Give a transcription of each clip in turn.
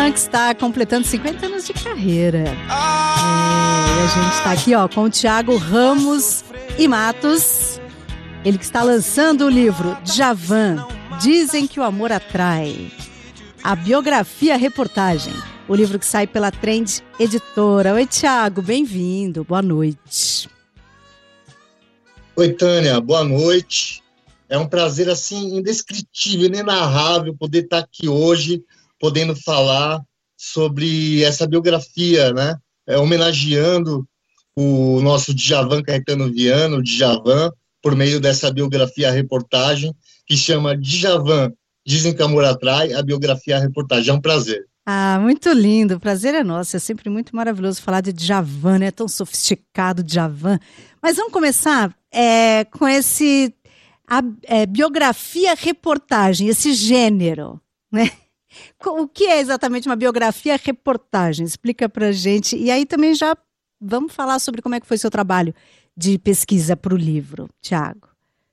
Djavan, que está completando 50 anos de carreira. E a gente está aqui, com o Thiago Ramos e Matos. Ele que está lançando o livro Djavan, Dizem que o Amor Atrai. A biografia reportagem. O livro que sai pela Trend Editora. Oi, Thiago, bem-vindo. Boa noite. Oi, Tânia, boa noite. É um prazer, assim, indescritível, inenarrável poder estar aqui hoje, podendo falar sobre essa biografia, né? Homenageando o nosso Djavan Caetano Viana, o Djavan, por meio dessa biografia reportagem, que chama Djavan, Dizem que o Amor Atrai, a biografia reportagem. É um prazer. Ah, muito lindo, o prazer é nosso, é sempre muito maravilhoso falar de Djavan, né? Tão sofisticado Djavan. Mas vamos começar com esse biografia reportagem, esse gênero, né? O que é exatamente uma biografia reportagem? Explica pra gente. E aí também já vamos falar sobre como é que foi seu trabalho de pesquisa para o livro, Thiago.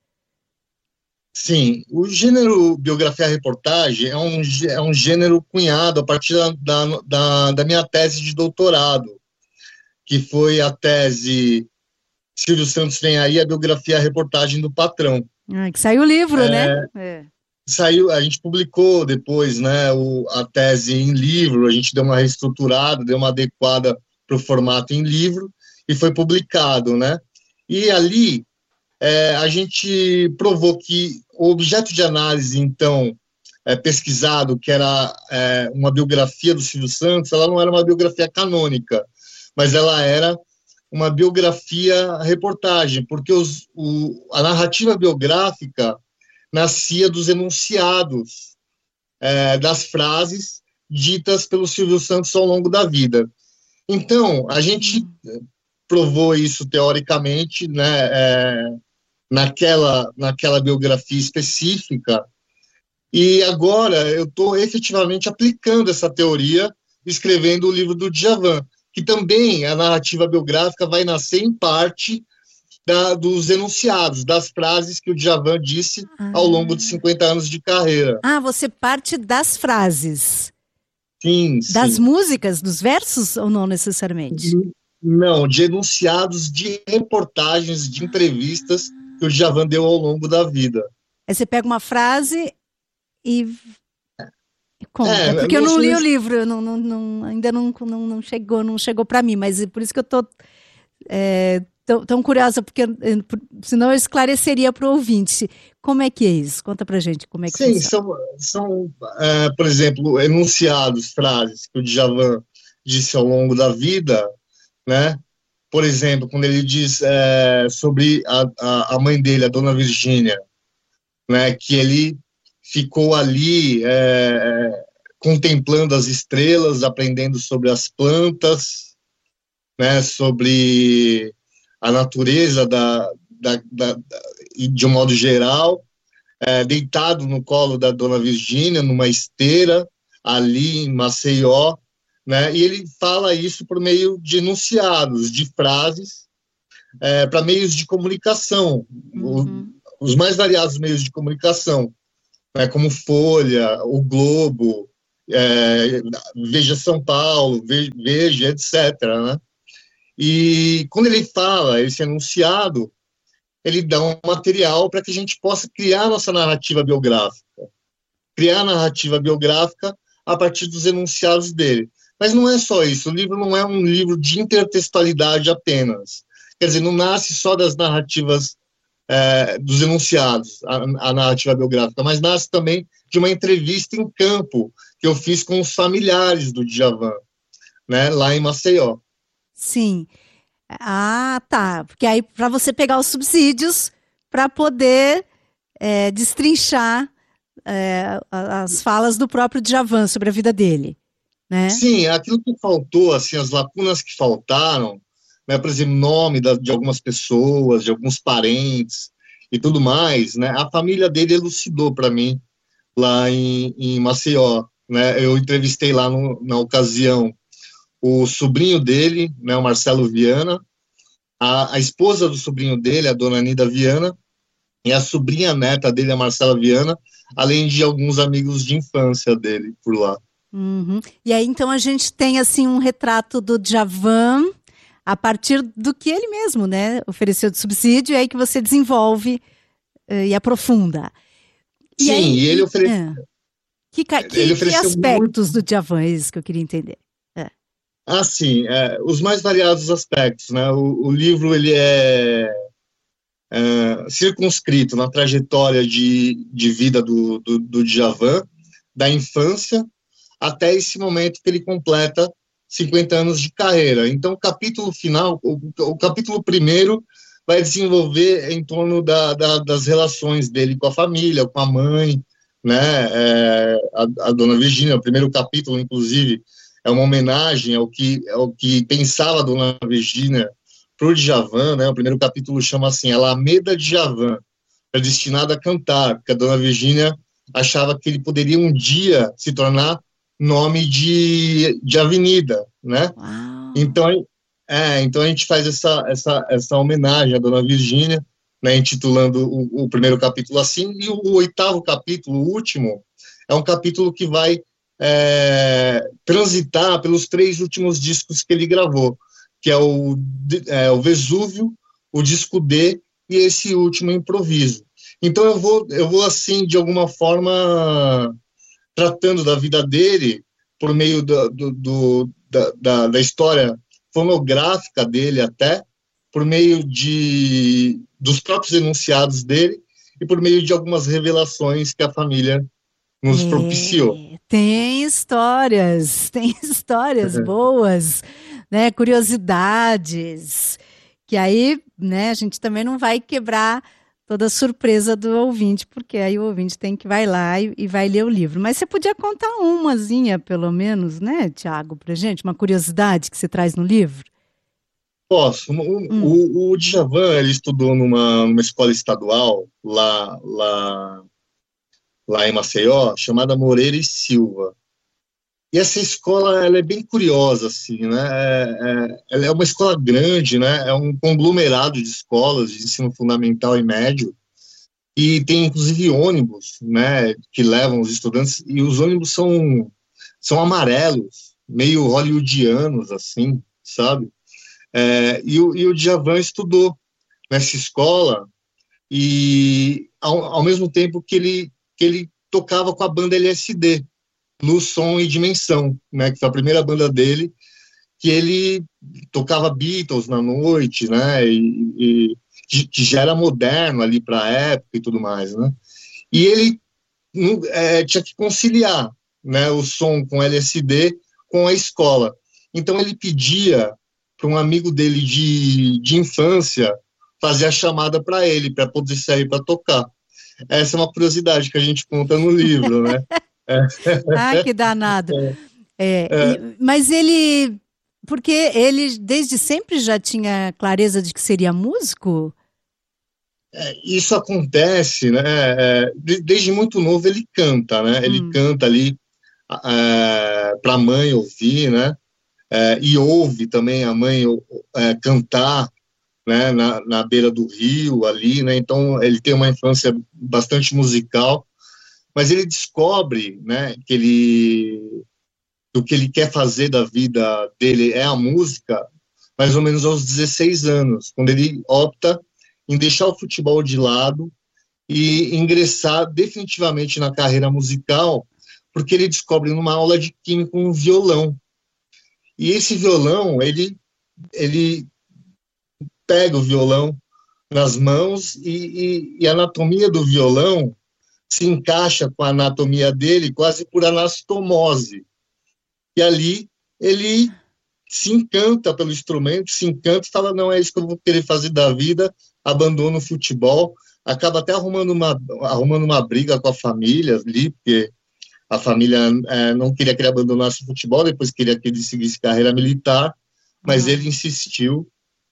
Sim, o gênero biografia-reportagem é um gênero cunhado a partir da minha tese de doutorado, que foi a tese Silvio Santos Vem Aí, a biografia-reportagem do Patrão. Que saiu o livro, né? Saiu, a gente publicou depois, né, a tese em livro, a gente deu uma reestruturada, deu uma adequada para o formato em livro, e foi publicado, né? E ali a gente provou que o objeto de análise, então, pesquisado, que era uma biografia do Silvio Santos, ela não era uma biografia canônica, mas ela era uma biografia-reportagem, porque a narrativa biográfica nascia dos enunciados, das frases ditas pelo Silvio Santos ao longo da vida. Então, a gente provou isso teoricamente, né, naquela biografia específica, e agora eu estou efetivamente aplicando essa teoria, escrevendo o livro do Djavan, que também a narrativa biográfica vai nascer em parte dos enunciados, das frases que o Djavan disse ao longo de 50 anos de carreira. Você parte das frases. Sim, das sim. músicas, dos versos, ou não necessariamente? Não, de enunciados de reportagens, de entrevistas que o Djavan deu ao longo da vida. Aí você pega uma frase e conta, porque eu não li o livro, ainda não chegou para mim, mas é por isso que eu estou tão curiosa, porque senão eu esclareceria para o ouvinte. Como é que é isso? Conta pra gente como é que funciona. São por exemplo, enunciados, frases que o Djavan disse ao longo da vida, né? Por exemplo, quando ele diz sobre a mãe dele, a Dona Virgínia, né? Que ele ficou ali contemplando as estrelas, aprendendo sobre as plantas, né? Sobre a natureza de um modo geral, deitado no colo da Dona Virgínia, numa esteira, ali em Maceió, né? E ele fala isso por meio de enunciados, de frases, para meios de comunicação, os mais variados meios de comunicação, né? Como Folha, o Globo, Veja São Paulo, Veja, etc., né? E quando ele fala esse enunciado, ele dá um material para que a gente possa criar nossa narrativa biográfica. Criar a narrativa biográfica a partir dos enunciados dele. Mas não é só isso, o livro não é um livro de intertextualidade apenas. Quer dizer, não nasce só das narrativas, dos enunciados, a narrativa biográfica, mas nasce também de uma entrevista em campo que eu fiz com os familiares do Djavan, né, lá em Maceió. Sim. Tá. Porque aí para você pegar os subsídios para poder destrinchar as falas do próprio Djavan sobre a vida dele, né? Sim, aquilo que faltou, assim, as lacunas que faltaram, né, por exemplo, nome de algumas pessoas, de alguns parentes e tudo mais, né? A família dele elucidou para mim lá em Maceió, né? Eu entrevistei lá na ocasião o sobrinho dele, né, o Marcelo Viana, a esposa do sobrinho dele, a dona Nida Viana, e a sobrinha neta dele, a Marcela Viana, além de alguns amigos de infância dele por lá. Uhum. E aí, então, a gente tem, assim, um retrato do Djavan a partir do que ele mesmo, né, ofereceu de subsídio, e aí que você desenvolve e aprofunda. E Sim, aí, e ele que ofereceu muito. aspectos do Djavan, é isso que eu queria entender. É. Assim, os mais variados aspectos, né? O livro ele é circunscrito na trajetória de vida do Djavan, da infância até esse momento que ele completa 50 anos de carreira. Então, o capítulo final, o capítulo primeiro, vai desenvolver em torno das relações dele com a família, com a mãe, né? A Dona Virgínia, o primeiro capítulo, inclusive, é uma homenagem ao que pensava a Dona Virgínia para o Djavan, né? O primeiro capítulo chama assim, Alameda Djavan, é destinado a cantar, porque a Dona Virgínia achava que ele poderia um dia se tornar nome de avenida, né? Uau! Então a gente faz essa homenagem à Dona Virgínia, né, intitulando o primeiro capítulo assim, e o oitavo capítulo, o último, é um capítulo que vai transitar pelos 3 últimos discos que ele gravou, que é o Vesúvio, o disco D e esse último Improviso. Então eu vou assim, de alguma forma, tratando da vida dele por meio da história fonográfica dele até, por meio dos próprios enunciados dele e por meio de algumas revelações que a família nos propiciou. Tem histórias boas, né? Curiosidades, que aí, né, a gente também não vai quebrar toda a surpresa do ouvinte, porque aí o ouvinte tem que vai lá e vai ler o livro. Mas você podia contar umazinha, pelo menos, né, Tiago, pra gente, uma curiosidade que você traz no livro? Posso. Hum. O Djavan, ele estudou numa escola estadual lá em Maceió, chamada Moreira e Silva. E essa escola, ela é bem curiosa, assim, né? Ela é uma escola grande, né? É um conglomerado de escolas de ensino fundamental e médio, e tem inclusive ônibus, né? Que levam os estudantes, e os ônibus são amarelos, meio hollywoodianos, assim, sabe? E o Djavan estudou nessa escola, e ao mesmo tempo que ele tocava com a banda LSD, Luz, Som e Dimensão, né, que foi a primeira banda dele, que ele tocava Beatles na noite, né, que já era moderno ali para a época e tudo mais, né, e ele tinha que conciliar, né, o som com LSD com a escola. Então ele pedia para um amigo dele de infância fazer a chamada para ele, para poder sair para tocar. Essa é uma curiosidade que a gente conta no livro, né? Ah, que danado. É, Mas ele, porque ele desde sempre já tinha clareza de que seria músico? isso acontece, né? Desde muito novo ele canta, né? Ele Hum. canta ali para a mãe ouvir, né? E ouve também a mãe cantar, né? Na beira do rio ali, né? Então ele tem uma infância bastante musical, mas ele descobre, né? Do que ele quer fazer da vida dele é a música, mais ou menos aos 16 anos, quando ele opta em deixar o futebol de lado e ingressar definitivamente na carreira musical, porque ele descobre numa aula de química um violão. E esse violão, ele pega o violão nas mãos e a anatomia do violão se encaixa com a anatomia dele quase por anastomose. E ali ele se encanta pelo instrumento, se encanta e fala, não, é isso que eu vou querer fazer da vida, abandona o futebol, acaba até arrumando uma briga com a família ali, porque a família não queria que ele abandonasse o futebol, depois queria que ele seguisse carreira militar, mas Ah, ele insistiu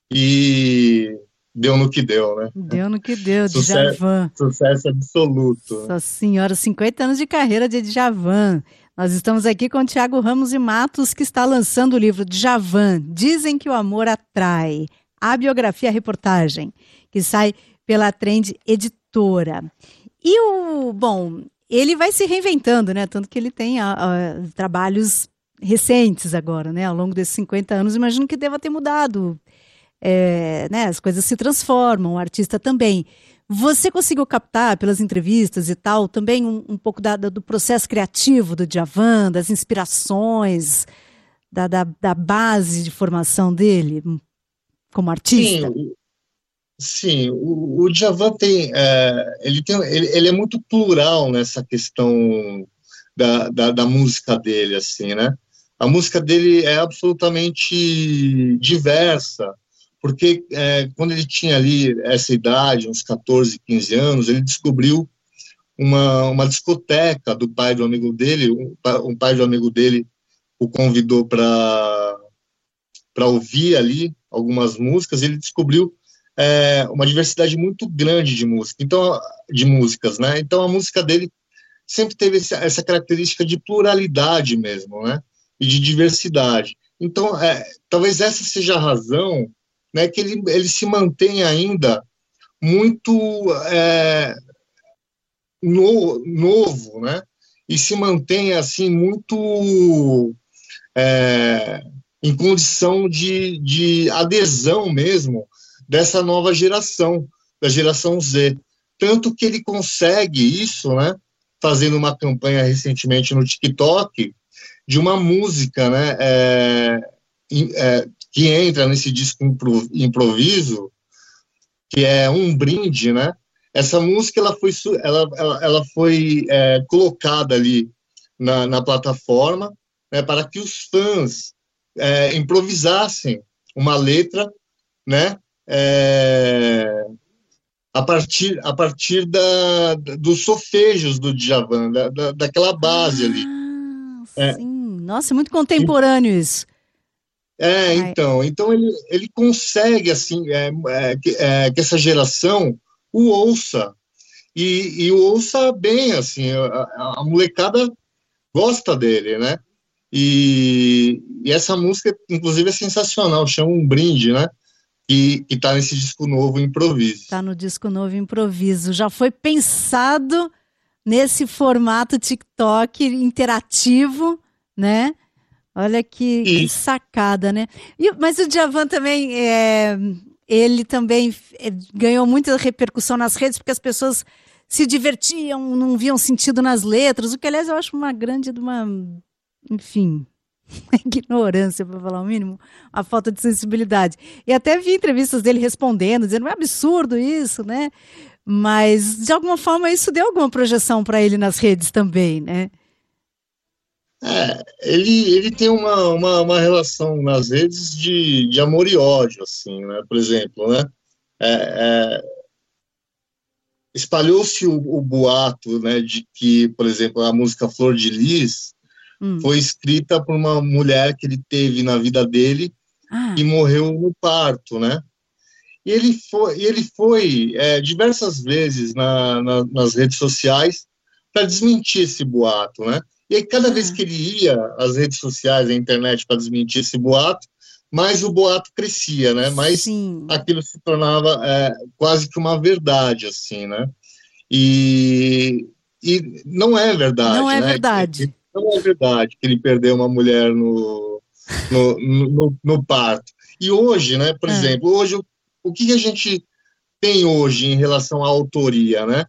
e deu no que deu, né? deu no que deu, Sucesso, Djavan. sucesso absoluto, né? Nossa Senhora, 50 anos de carreira de Djavan. Nós estamos aqui com o Tiago Ramos e Matos, que está lançando o livro Djavan, Dizem que o Amor Atrai, a biografia, a reportagem, que sai pela Trend Editora. Bom, ele vai se reinventando, né? Tanto que ele tem trabalhos recentes agora, né? Ao longo desses 50 anos, imagino que deva ter mudado. Né? As coisas se transformam, o artista também. Você conseguiu captar, pelas entrevistas e tal, também um pouco do processo criativo do Djavan, das inspirações, da base de formação dele como artista? Sim, o Djavan ele é muito plural nessa questão da música dele, assim, né? A música dele é absolutamente diversa, porque quando ele tinha ali essa idade, uns 14, 15 anos, ele descobriu uma discoteca do pai do amigo dele, um pai do amigo dele o convidou para ouvir ali algumas músicas, e ele descobriu uma diversidade muito grande de músicas, né? Então a música dele sempre teve essa característica de pluralidade mesmo, né? E de diversidade. Então, talvez essa seja a razão, né, que ele se mantém ainda muito novo, né? E se mantém assim muito em condição de adesão mesmo dessa nova geração, da geração Z. Tanto que ele consegue isso, né, fazendo uma campanha recentemente no TikTok de uma música, né, que entra nesse disco improviso, que é Um Brinde, né? Essa música ela foi colocada ali na plataforma, né, para que os fãs improvisassem uma letra, né, a partir dos solfejos do Djavan, daquela base ali. Sim. Nossa, muito contemporâneo isso. Então ele consegue, assim, que essa geração o ouça, e o ouça bem, assim, a molecada gosta dele, né? E essa música, inclusive, é sensacional, chama Um Brinde, né? Que tá nesse disco novo, Improviso. Tá no disco novo, Improviso. Já foi pensado nesse formato TikTok interativo, né? Olha que sacada, né? Mas o Djavan também, ele também ganhou muita repercussão nas redes, porque as pessoas se divertiam, não viam sentido nas letras, o que, aliás, eu acho enfim, ignorância, para falar o mínimo, a falta de sensibilidade. E até vi entrevistas dele respondendo, dizendo, é absurdo isso, né? Mas, de alguma forma, isso deu alguma projeção para ele nas redes também, né? Ele tem uma relação nas redes de amor e ódio, assim, né? Por exemplo, né? Espalhou-se o boato, né, de que, por exemplo, a música Flor de Lis foi escrita por uma mulher que ele teve na vida dele e morreu no parto, né? E ele foi diversas vezes nas redes sociais para desmentir esse boato, né? E aí, cada vez que ele ia às redes sociais, à internet, para desmentir esse boato, mais o boato crescia, né? Mais aquilo se tornava quase que uma verdade, assim, né? E não é verdade, não é né? verdade. Não é verdade que ele perdeu uma mulher no parto. E hoje, né? Por exemplo, hoje, o que a gente tem hoje em relação à autoria, né?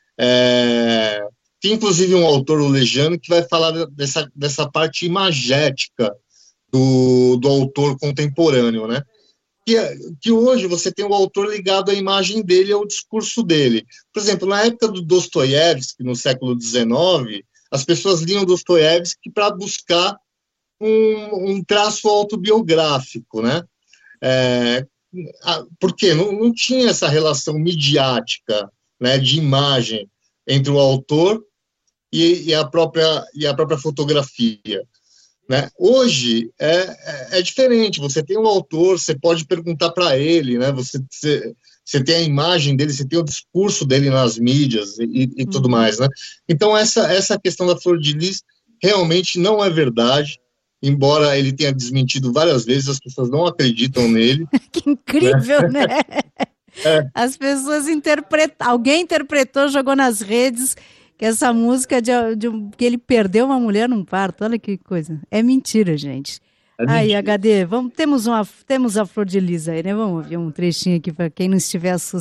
Tem inclusive um autor, o Lejano, que vai falar dessa parte imagética do autor contemporâneo, né? Que hoje você tem o autor ligado à imagem dele, ao discurso dele. Por exemplo, na época do Dostoiévski, no século XIX, as pessoas liam Dostoiévski para buscar um traço autobiográfico, né? Porque não tinha essa relação midiática, né, de imagem entre o autor e a própria fotografia, né? Hoje é diferente. Você tem um autor, você pode perguntar para ele, né? Você tem a imagem dele, você tem o discurso dele nas mídias e tudo mais, né? Então essa questão da Flor de Lis realmente não é verdade, embora ele tenha desmentido várias vezes, as pessoas não acreditam nele. Que incrível, né? As pessoas alguém interpretou, jogou nas redes, que essa música que ele perdeu uma mulher num parto. Olha que coisa. É mentira, gente. Aí, HD, temos a Flor de Lis aí, né? Vamos ouvir um trechinho aqui para quem não estiver assustado.